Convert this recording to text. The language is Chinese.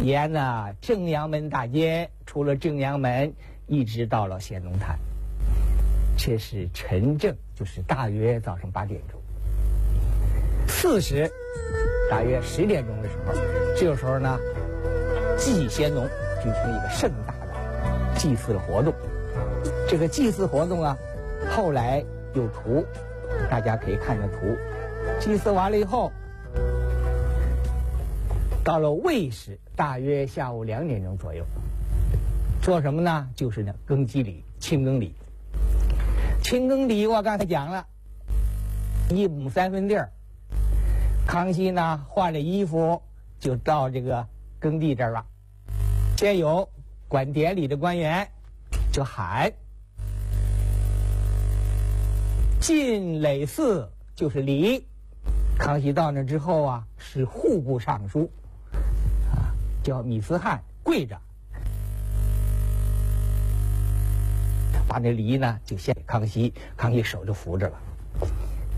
沿呢正阳门大街，出了正阳门，一直到了显龙潭。这是晨正，就是大约早上8点钟。巳时，大约10点钟的时候，这个时候呢，祭先农举行一个盛大的祭祀的活动。这个祭祀活动啊，后来有图，大家可以看着图。祭祀完了以后，到了未时，大约下午2点钟左右，做什么呢？就是呢更基礼、清更礼。清更礼我刚才讲了，1亩3分地儿。康熙呢换了衣服，就到这个耕地这儿了。先有管典礼的官员就喊进累寺，就是礼。康熙到那之后啊，是户部尚书叫米思翰跪着，把那梨呢就献给康熙，康熙手就扶着了。